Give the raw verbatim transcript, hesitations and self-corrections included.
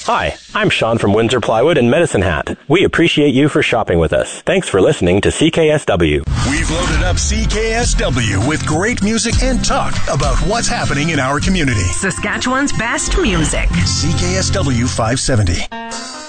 Hi, I'm Sean from Windsor Plywood and Medicine Hat. We appreciate you for shopping with us. Thanks for listening to C K S W. We've loaded up C K S W with great music and talk about what's happening in our community. Saskatchewan's best music. C K S W five seventy.